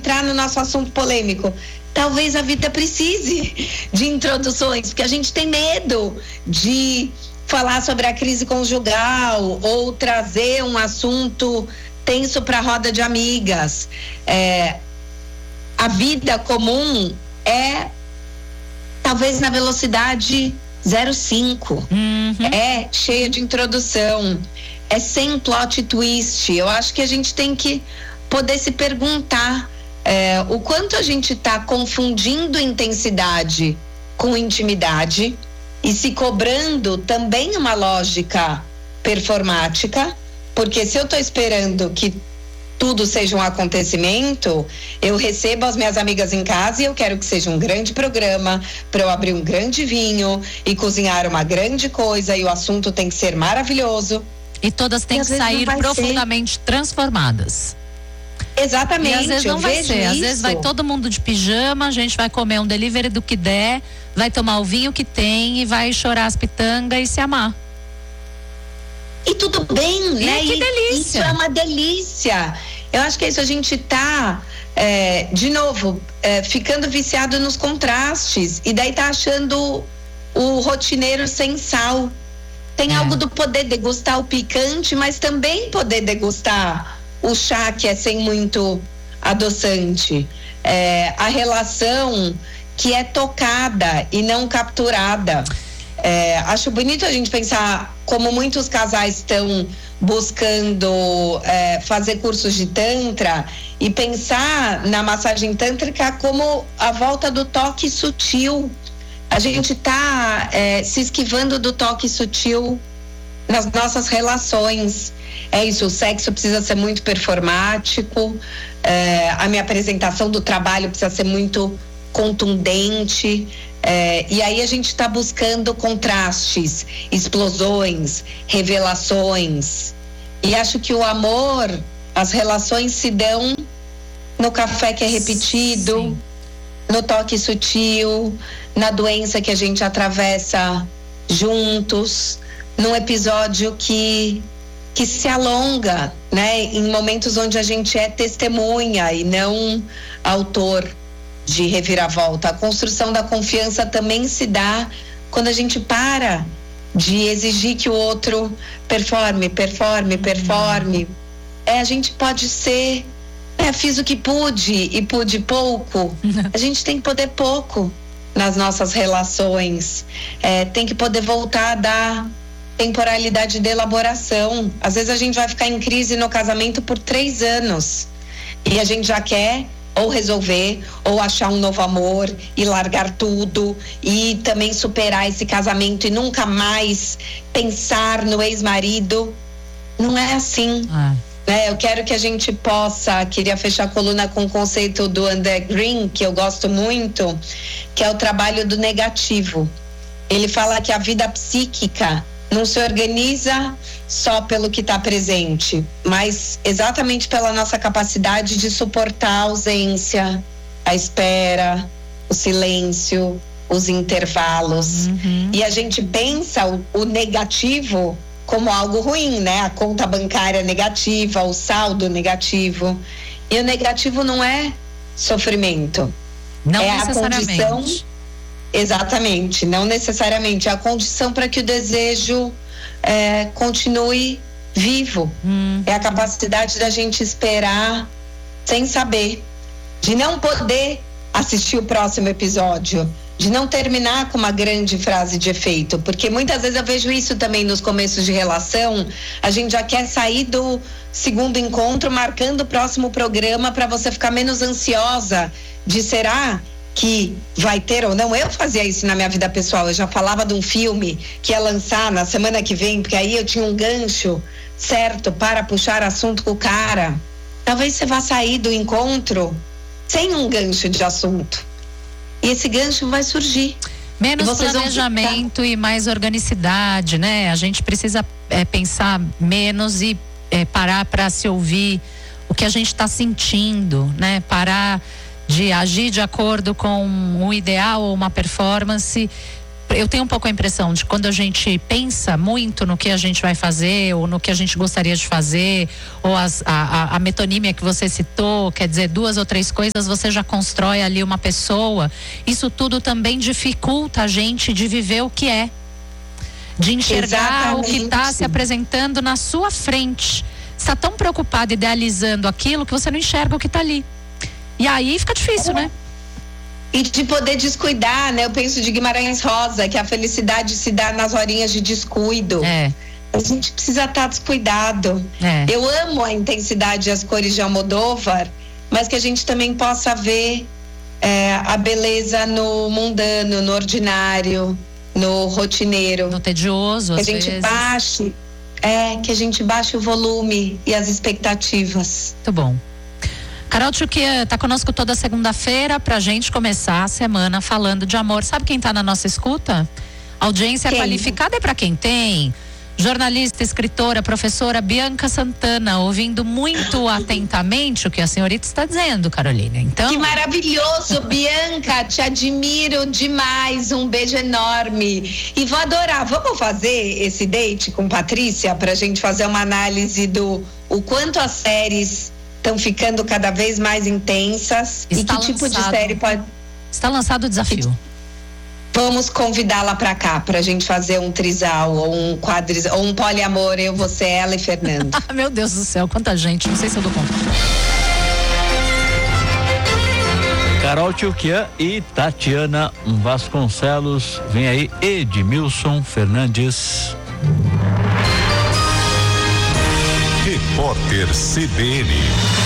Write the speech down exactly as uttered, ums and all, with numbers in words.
entrar no nosso assunto polêmico. Talvez a vida precise de introduções, porque a gente tem medo de falar sobre a crise conjugal ou trazer um assunto tenso para a roda de amigas. É, a vida comum é talvez na velocidade zero vírgula cinco. Uhum. É cheia de introdução, é sem plot twist. Eu acho que a gente tem que poder se perguntar é, o quanto a gente está confundindo intensidade com intimidade e se cobrando também uma lógica performática, porque se eu estou esperando que tudo seja um acontecimento, eu recebo as minhas amigas em casa e eu quero que seja um grande programa para eu abrir um grande vinho e cozinhar uma grande coisa, e o assunto tem que ser maravilhoso. E todas têm que sair profundamente transformadas. Exatamente. E às vezes não vai ser, às vezes vai todo mundo de pijama, a gente vai comer um delivery do que der, vai tomar o vinho que tem e vai chorar as pitangas e se amar. E tudo bem, e né? Que delícia. Isso é uma delícia. Eu acho que é isso, a gente tá, é, de novo, é, ficando viciado nos contrastes, e daí tá achando o rotineiro sem sal. Tem é. algo do poder degustar o picante, mas também poder degustar o chá que é sem muito adoçante. É, a relação que é tocada e não capturada. É, acho bonito a gente pensar como muitos casais estão buscando é, fazer cursos de tantra e pensar na massagem tântrica como a volta do toque sutil. A gente está é, se esquivando do toque sutil nas nossas relações. É isso, o sexo precisa ser muito performático, é, a minha apresentação do trabalho precisa ser muito contundente. É, e aí a gente está buscando contrastes, explosões, revelações. E acho que o amor, as relações se dão no café que é repetido, Sim. no toque sutil, na doença que a gente atravessa juntos, num episódio que, que se alonga, né? Em momentos onde a gente é testemunha e não autor de reviravolta. A construção da confiança também se dá quando a gente para de exigir que o outro performe, performe, performe. Uhum. É, a gente pode ser, é, fiz o que pude e pude pouco. Uhum. A gente tem que poder pouco nas nossas relações. É, tem que poder voltar a dar temporalidade de elaboração. Às vezes a gente vai ficar em crise no casamento por três anos e a gente já quer ou resolver, ou achar um novo amor e largar tudo e também superar esse casamento e nunca mais pensar no ex-marido. Não é assim. Ah. Né? Eu quero que a gente possa, queria fechar a coluna com o conceito do André Green, que eu gosto muito, que é o trabalho do negativo. Ele fala que a vida psíquica não se organiza só pelo que está presente, mas exatamente pela nossa capacidade de suportar a ausência, a espera, o silêncio, os intervalos. Uhum. E a gente pensa o, o negativo como algo ruim, né? A conta bancária negativa, o saldo negativo. E o negativo não é sofrimento. Não é necessariamente. A condição. Exatamente, não necessariamente. É a condição para que o desejo é, continue vivo. Hum. É a capacidade da gente esperar sem saber, de não poder assistir o próximo episódio, de não terminar com uma grande frase de efeito, porque muitas vezes eu vejo isso também nos começos de relação. A gente já quer sair do segundo encontro marcando o próximo programa para você ficar menos ansiosa de será que vai ter ou não. Eu fazia isso na minha vida pessoal, eu já falava de um filme que ia lançar na semana que vem, porque aí eu tinha um gancho certo para puxar assunto com o cara. Talvez você vá sair do encontro sem um gancho de assunto, e esse gancho vai surgir. Menos planejamento e mais organicidade, né? A gente precisa é, pensar menos e é, parar para se ouvir o que a gente está sentindo, né? Parar de agir de acordo com um ideal ou uma performance, eu tenho um pouco a impressão de quando a gente pensa muito no que a gente vai fazer ou no que a gente gostaria de fazer, ou as, a, a, a metonímia que você citou, quer dizer, duas ou três coisas, você já constrói ali uma pessoa. Isso tudo também dificulta a gente de viver o que é, de enxergar Exatamente. O que está se apresentando na sua frente. Você está tão preocupado, idealizando aquilo, que você não enxerga o que está ali. E aí fica difícil, é. né? E de poder descuidar, né? Eu penso de Guimarães Rosa, que a felicidade se dá nas horinhas de descuido. É. A gente precisa estar descuidado. É. Eu amo a intensidade e as cores de Almodóvar, mas que a gente também possa ver é, a beleza no mundano, no ordinário, no rotineiro. No tedioso, que às a gente vezes. baixe, é, que a gente baixe o volume e as expectativas. Muito bom. Carol Tchukia está conosco toda segunda-feira pra gente começar a semana falando de amor. Sabe quem está na nossa escuta? Audiência quem? Qualificada é para quem tem. Jornalista, escritora, professora Bianca Santana, ouvindo muito atentamente o que a senhorita está dizendo, Carolina. Então... Que maravilhoso, Bianca, te admiro demais, um beijo enorme. E vou adorar, vamos fazer esse date com Patrícia pra gente fazer uma análise do o quanto as séries estão ficando cada vez mais intensas. Está e que lançado, tipo de série pode... Está lançado o desafio. Vamos convidá-la para cá, pra gente fazer um trisal ou um quadrisal, ou um poliamor, eu, você, ela e Fernando. Meu Deus do céu, quanta gente, não sei se eu dou conta. Carol Tchukia e Tatiana Vasconcelos. Vem aí Edmilson Fernandes. Repórter C B N.